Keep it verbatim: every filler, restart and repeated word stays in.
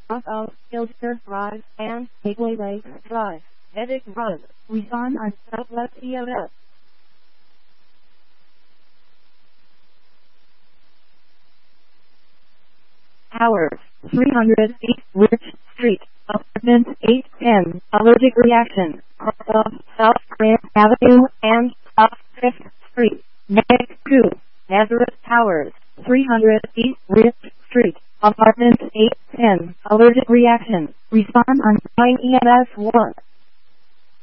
off of Filter Drive and Gateway Lake Drive. Edit Run. Respond on Southwest E M S. Hours. three hundred East Rich Street. Apartment eight ten. Allergic reaction. Cross of South Grand Avenue and South fifth Street. Next to Nazareth Towers. three hundred East Rich Street. Apartment eight ten. Allergic reaction. Respond on nine E M S one.